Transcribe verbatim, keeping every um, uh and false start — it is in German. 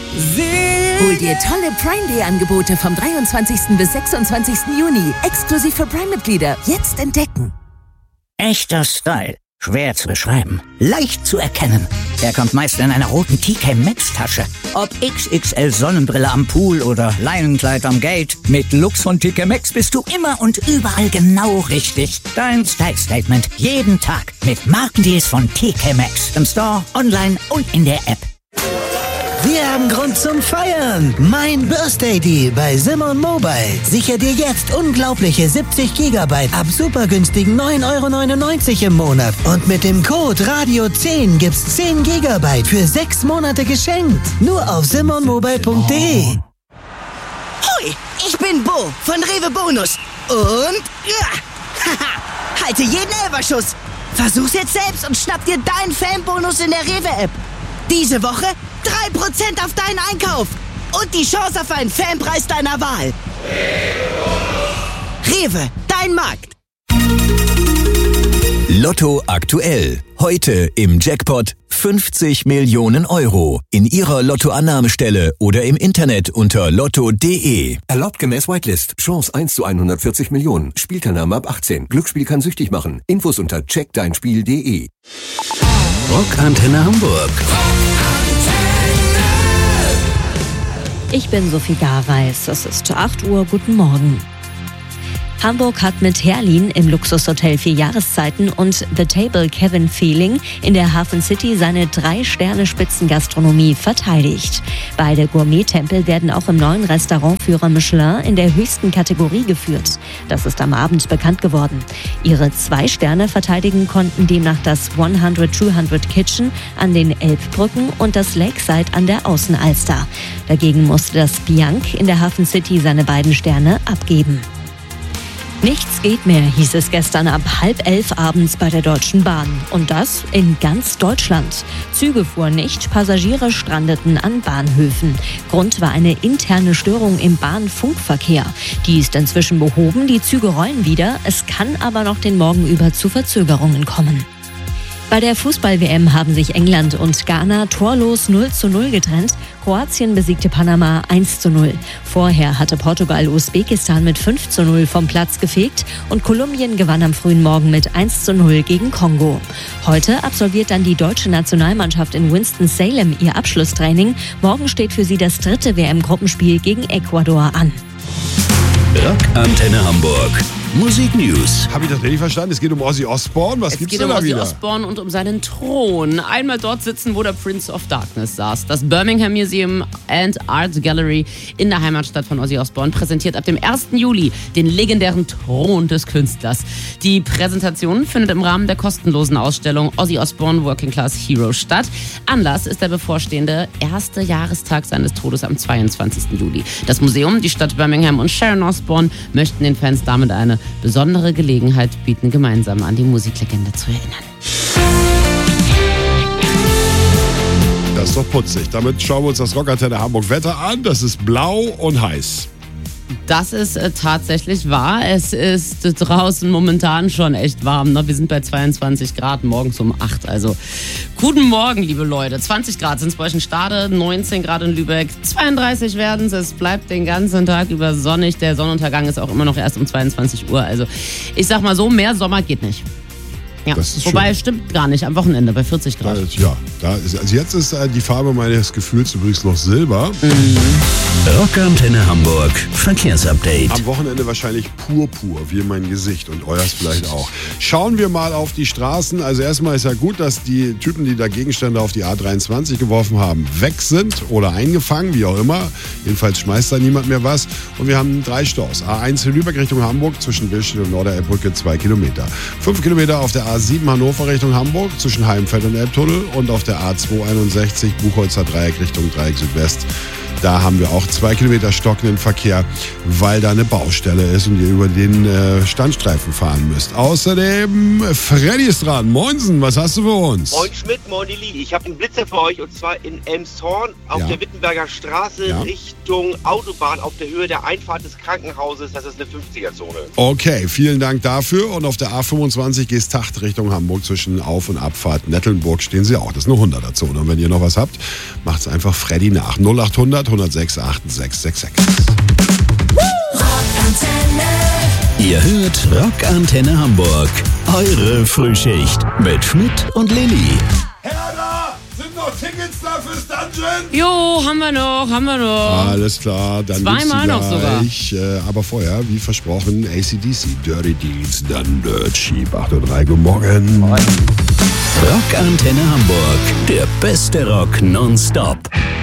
Hol dir tolle Prime-Day-Angebote vom dreiundzwanzigsten bis sechsundzwanzigsten Juni. Exklusiv für Prime-Mitglieder. Jetzt entdecken. Echter Style. Schwer zu beschreiben. Leicht zu erkennen. Er kommt meist in einer roten T K Maxx Tasche. Ob X X L Sonnenbrille am Pool oder Leinenkleid am Gate. Mit Lux von T K Maxx bist du immer und überall genau richtig. Dein Style Statement. Jeden Tag. Mit Markendeals von T K Maxx. Im Store, online und in der App. Wir haben Grund zum Feiern. Mein Birthday Deal bei Simon Mobile. Sicher dir jetzt unglaubliche siebzig Gigabyte ab super günstigen neun Euro neunundneunzig im Monat. Und mit dem Code Radio zehn gibt's zehn Gigabyte für sechs Monate geschenkt. Nur auf simon mobile punkt de. Hoi, ich bin Bo von Rewe Bonus. Und ja, haha, halte jeden Elferschuss. Versuch's jetzt selbst und schnapp dir deinen Fanbonus in der Rewe-App. Diese Woche drei Prozent auf deinen Einkauf und die Chance auf einen Fanpreis deiner Wahl. Rewe, dein Markt. Lotto aktuell. Heute im Jackpot fünfzig Millionen Euro. In Ihrer Lottoannahmestelle oder im Internet unter lotto punkt de. Erlaubt gemäß Whitelist. Chance eins zu hundertvierzig Millionen. Spielteilnahme ab achtzehn. Glücksspiel kann süchtig machen. Infos unter check dein spiel punkt de. Rockantenne Hamburg. Ich bin Sophie Garweis. Es ist acht Uhr. Guten Morgen. Hamburg hat mit Herlin im Luxushotel Vier Jahreszeiten und The Table Kevin Feeling in der Hafen City seine Drei-Sterne-Spitzengastronomie verteidigt. Beide Gourmet-Tempel werden auch im neuen Restaurantführer Michelin in der höchsten Kategorie geführt. Das ist am Abend bekannt geworden. Ihre zwei Sterne verteidigen konnten demnach das hundert zweihundert Kitchen an den Elbbrücken und das Lakeside an der Außenalster. Dagegen musste das Bianc in der Hafen City seine beiden Sterne abgeben. Nichts geht mehr, hieß es gestern ab halb elf abends bei der Deutschen Bahn. Und das in ganz Deutschland. Züge fuhren nicht, Passagiere strandeten an Bahnhöfen. Grund war eine interne Störung im Bahnfunkverkehr. Die ist inzwischen behoben, die Züge rollen wieder. Es kann aber noch den Morgen über zu Verzögerungen kommen. Bei der Fußball-W M haben sich England und Ghana torlos null zu null getrennt. Kroatien besiegte Panama eins zu null. Vorher hatte Portugal Usbekistan mit fünf zu null vom Platz gefegt und Kolumbien gewann am frühen Morgen mit eins zu null gegen Kongo. Heute absolviert dann die deutsche Nationalmannschaft in Winston-Salem ihr Abschlusstraining. Morgen steht für sie das dritte W M-Gruppenspiel gegen Ecuador an. Rockantenne Hamburg. Musik News. Habe ich das richtig verstanden? Es geht um Ozzy Osbourne. Was es gibt's geht denn um da Ozzy wieder? Osbourne und um seinen Thron. Einmal dort sitzen, wo der Prince of Darkness saß. Das Birmingham Museum and Art Gallery in der Heimatstadt von Ozzy Osbourne präsentiert ab dem ersten Juli den legendären Thron des Künstlers. Die Präsentation findet im Rahmen der kostenlosen Ausstellung Ozzy Osbourne Working Class Hero statt. Anlass ist der bevorstehende erste Jahrestag seines Todes am zweiundzwanzigsten Juli. Das Museum, die Stadt Birmingham und Sharon Osbourne möchten den Fans damit eine besondere Gelegenheit bieten, gemeinsam an die Musiklegende zu erinnern. Das ist doch putzig. Damit schauen wir uns das Rockantenne Hamburg Wetter an. Das ist blau und heiß. Das ist äh, tatsächlich wahr. Es ist äh, draußen momentan schon echt warm. Ne? Wir sind bei zweiundzwanzig Grad morgens um acht. Also guten Morgen, liebe Leute. zwanzig Grad sind es bei euch in Stade, neunzehn Grad in Lübeck, zweiunddreißig werden es. Es bleibt den ganzen Tag über sonnig. Der Sonnenuntergang ist auch immer noch erst um zweiundzwanzig Uhr. Also ich sag mal so, mehr Sommer geht nicht. Ja. Das ist Wobei, schön. Stimmt gar nicht, am Wochenende bei vierzig Grad. Da ist, ja, da ist, also jetzt ist äh, die Farbe meines Gefühls übrigens noch Silber. Mhm. Rockantenne Hamburg. Verkehrsupdate. Am Wochenende wahrscheinlich purpur, wie mein Gesicht und euers vielleicht auch. Schauen wir mal auf die Straßen. Also erstmal ist ja gut, dass die Typen, die da Gegenstände auf die A dreiundzwanzig geworfen haben, weg sind oder eingefangen, wie auch immer. Jedenfalls schmeißt da niemand mehr was. Und wir haben drei Staus. A eins in Lübeck Richtung Hamburg, zwischen Billstedt und Norderelbbrücke zwei Kilometer. Fünf Kilometer auf der A sieben Hannover Richtung Hamburg, zwischen Heimfeld und Elbtunnel. Und auf der A zweihunderteinundsechzig Buchholzer Dreieck Richtung Dreieck Südwest. Da haben wir auch zwei Kilometer stockenden Verkehr, weil da eine Baustelle ist und ihr über den äh, Standstreifen fahren müsst. Außerdem, Freddy ist dran. Moinsen, was hast du für uns? Moin Schmidt, moin Lili. Ich habe einen Blitzer für euch und zwar in Elmshorn auf Ja. der Wittenberger Straße Ja. Richtung Autobahn auf der Höhe der Einfahrt des Krankenhauses. Das ist eine fünfziger-Zone. Okay, vielen Dank dafür. Und auf der A fünfundzwanzig Geesthacht Richtung Hamburg zwischen Auf- und Abfahrt Nettelnburg stehen sie auch. Das ist eine hunderter-Zone. Und wenn ihr noch was habt, macht's einfach Freddy nach. null acht hundert, hundertsechs, sechs sechs sechs. Ihr hört Rockantenne Hamburg. Eure Frühschicht mit Schmidt und Lilly. Herr, sind noch Tickets da fürs Dungeon? Jo, haben wir noch, haben wir noch. Alles klar, dann Zweimal noch sogar. gleich, äh, aber vorher, wie versprochen, A C D C, Dirty Deeds, dann Dirt Sheep, acht Uhr drei, guten Morgen. Rockantenne Hamburg. Der beste Rock nonstop.